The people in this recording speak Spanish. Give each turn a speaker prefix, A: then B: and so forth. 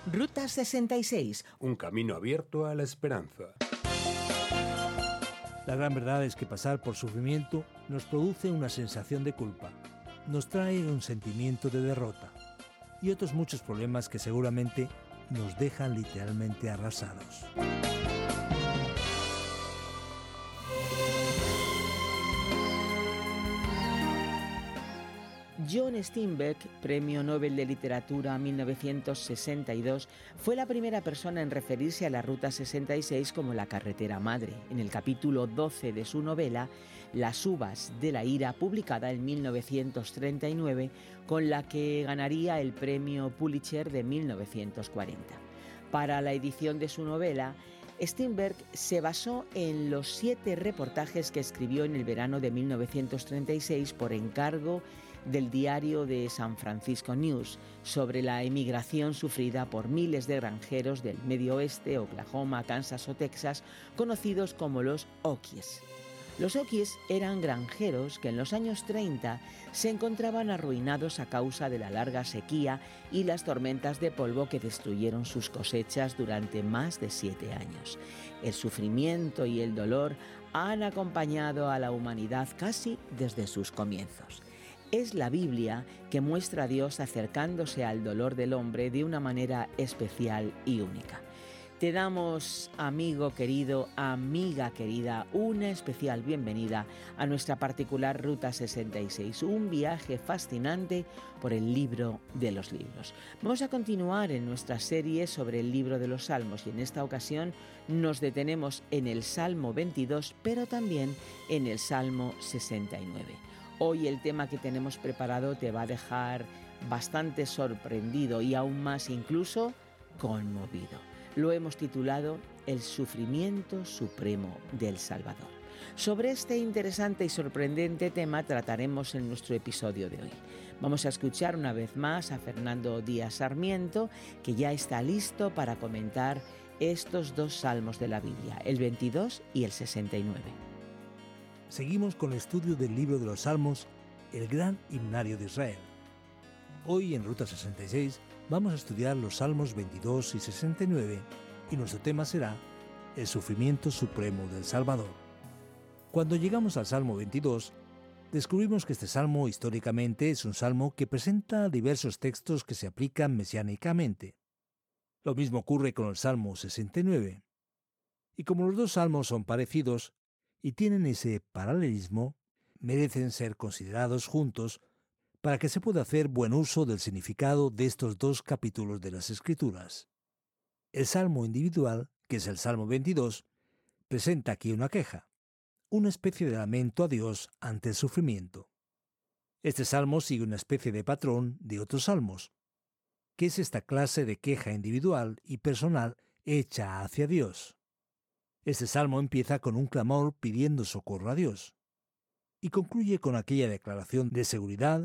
A: Ruta 66.
B: Un camino abierto a la esperanza.
C: La gran verdad es que pasar por sufrimiento nos produce una sensación de culpa, nos trae un sentimiento de derrota y otros muchos problemas que seguramente nos dejan literalmente arrasados.
A: John Steinbeck, Premio Nobel de Literatura 1962, fue la primera persona en referirse a la Ruta 66 como la carretera madre, en el capítulo 12 de su novela Las uvas de la ira, publicada en 1939, con la que ganaría el Premio Pulitzer de 1940. Para la edición de su novela, Steinbeck se basó en los 7 reportajes que escribió en el verano de 1936 por encargo del diario de San Francisco News sobre la emigración sufrida por miles de granjeros del Medio Oeste, Oklahoma, Kansas o Texas, conocidos como los Okies. Los Okies eran granjeros que en los años 30 se encontraban arruinados a causa de la larga sequía y las tormentas de polvo que destruyeron sus cosechas durante más de 7 años. El sufrimiento y el dolor han acompañado a la humanidad casi desde sus comienzos. Es la Biblia que muestra a Dios acercándose al dolor del hombre de una manera especial y única. Te damos, amigo querido, amiga querida, una especial bienvenida a nuestra particular Ruta 66, un viaje fascinante por el libro de los libros. Vamos a continuar en nuestra serie sobre el libro de los Salmos y en esta ocasión nos detenemos en el Salmo 22, pero también en el Salmo 69. Hoy el tema que tenemos preparado te va a dejar bastante sorprendido y aún más incluso conmovido. Lo hemos titulado El sufrimiento supremo del Salvador. Sobre este interesante y sorprendente tema trataremos en nuestro episodio de hoy. Vamos a escuchar una vez más a Fernando Díaz Sarmiento, que ya está listo para comentar estos 2 salmos de la Biblia, el 22 y el 69.
C: Seguimos con el estudio del libro de los Salmos, el gran himnario de Israel. Hoy en Ruta 66 vamos a estudiar los Salmos 22 y 69 y nuestro tema será el sufrimiento supremo del Salvador. Cuando llegamos al Salmo 22, descubrimos que este salmo históricamente es un salmo que presenta diversos textos que se aplican mesiánicamente. Lo mismo ocurre con el Salmo 69. Y como los 2 salmos son parecidos y tienen ese paralelismo, merecen ser considerados juntos para que se pueda hacer buen uso del significado de estos 2 capítulos de las Escrituras. El salmo individual, que es el Salmo 22, presenta aquí una queja, una especie de lamento a Dios ante el sufrimiento. Este salmo sigue una especie de patrón de otros salmos, que es esta clase de queja individual y personal hecha hacia Dios. Este salmo empieza con un clamor pidiendo socorro a Dios y concluye con aquella declaración de seguridad